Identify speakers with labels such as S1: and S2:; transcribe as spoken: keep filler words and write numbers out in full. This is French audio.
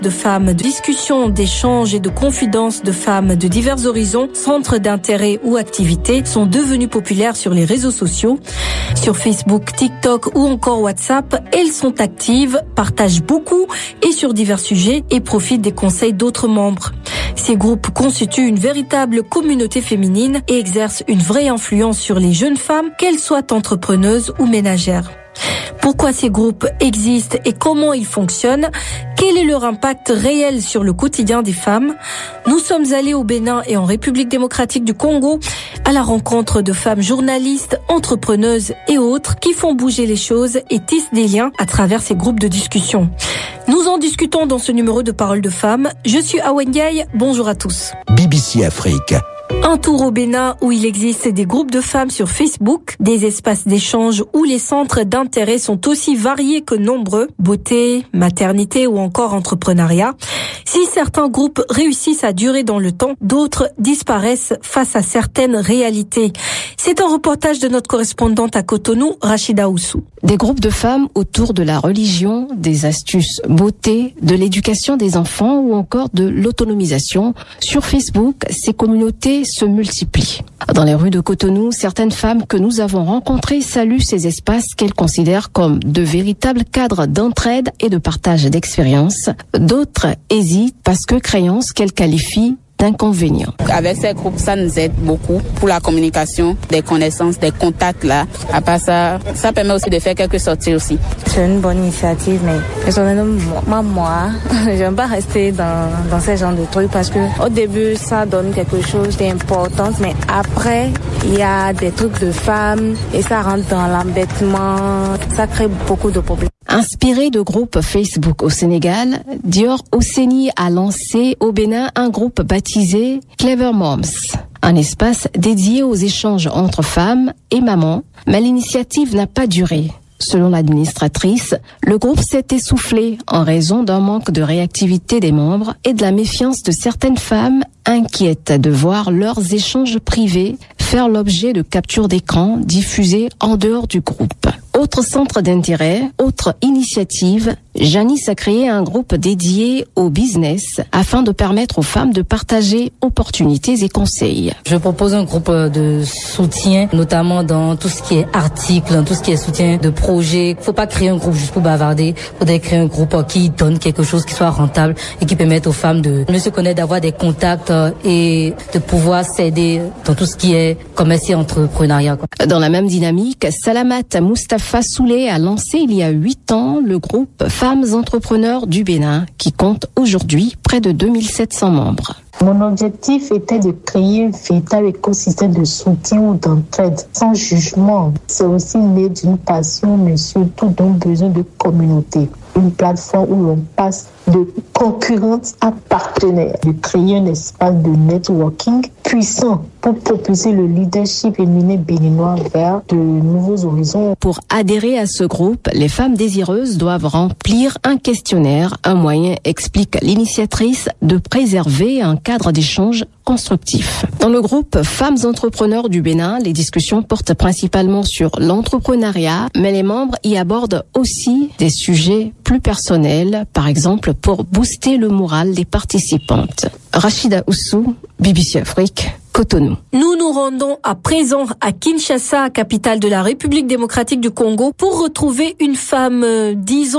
S1: de femmes, de discussions, d'échanges et de confidences de femmes de divers horizons, centres d'intérêt ou activités sont devenues populaires sur les réseaux sociaux. Sur Facebook, TikTok ou encore WhatsApp, elles sont actives, partagent beaucoup et sur divers sujets et profitent des conseils d'autres membres. Ces groupes constituent une véritable communauté féminine et exercent une vraie influence sur les jeunes femmes, qu'elles soient entrepreneuses ou ménagères. Pourquoi ces groupes existent et comment ils fonctionnent? Quel est leur impact réel sur le quotidien des femmes? Nous sommes allés au Bénin et en République démocratique du Congo à la rencontre de femmes journalistes, entrepreneuses et autres qui font bouger les choses et tissent des liens à travers ces groupes de discussion. Nous en discutons dans ce numéro de Paroles de femmes. Je suis Awa Ndiaye, bonjour à tous.
S2: B B C Afrique.
S1: Un tour au Bénin où il existe des groupes de femmes sur Facebook, des espaces d'échange où les centres d'intérêt sont aussi variés que nombreux, beauté, maternité ou encore entrepreneuriat. Si certains groupes réussissent à durer dans le temps, d'autres disparaissent face à certaines réalités. C'est un reportage de notre correspondante à Cotonou, Rachida Oussou.
S3: Des groupes de femmes autour de la religion, des astuces beauté, de l'éducation des enfants ou encore de l'autonomisation. Sur Facebook, ces communautés se multiplient. Dans les rues de Cotonou, certaines femmes que nous avons rencontrées saluent ces espaces qu'elles considèrent comme de véritables cadres d'entraide et de partage d'expériences. D'autres hésitent parce que craignant ce qu'elles qualifient d'inconvénients.
S4: Avec ces groupes, ça nous aide beaucoup pour la communication, des connaissances, des contacts là. À part ça, ça permet aussi de faire quelques sorties aussi.
S5: C'est une bonne initiative, mais personnellement, moi, moi j'aime pas rester dans, dans ce genre de trucs parce que au début, ça donne quelque chose d'important, mais après, il y a des trucs de femmes et ça rentre dans l'embêtement, ça crée beaucoup de problèmes.
S3: Inspiré de groupes Facebook au Sénégal, Dior Osseni a lancé au Bénin un groupe baptisé Clever Moms, un espace dédié aux échanges entre femmes et mamans, mais l'initiative n'a pas duré. Selon l'administratrice, le groupe s'est essoufflé en raison d'un manque de réactivité des membres et de la méfiance de certaines femmes inquiètes de voir leurs échanges privés faire l'objet de captures d'écran diffusées en dehors du groupe. Autre centre d'intérêt, autre initiative, Janice a créé un groupe dédié au business afin de permettre aux femmes de partager opportunités et conseils.
S6: Je propose un groupe de soutien, notamment dans tout ce qui est articles, dans tout ce qui est soutien de projets. Faut pas créer un groupe juste pour bavarder, faudrait créer un groupe qui donne quelque chose qui soit rentable et qui permette aux femmes de mieux se connaître, d'avoir des contacts et de pouvoir s'aider dans tout ce qui est commerce et entrepreneuriat.
S3: Dans la même dynamique, Salamat Mustafa Soulé a lancé il y a huit ans le groupe Femmes Entrepreneurs du Bénin qui compte aujourd'hui près de deux mille sept cents membres.
S7: Mon objectif était de créer un véritable écosystème de soutien ou d'entraide sans jugement. C'est aussi né d'une passion, mais surtout d'un besoin de communauté. Une plateforme où l'on passe de concurrente à partenaire, de créer un espace de networking puissant pour propulser le leadership féminin béninois vers de nouveaux horizons.
S3: Pour adhérer à ce groupe, les femmes désireuses doivent remplir un questionnaire. Un moyen, explique l'initiatrice, de préserver un cadre d'échange constructif. Dans le groupe Femmes Entrepreneurs du Bénin, les discussions portent principalement sur l'entrepreneuriat, mais les membres y abordent aussi des sujets plus personnels, par exemple pour booster le moral des participantes. Rachida Oussou, B B C Afrique, Cotonou.
S1: Nous nous rendons à présent à Kinshasa, capitale de la République démocratique du Congo, pour retrouver une femme, euh, disons,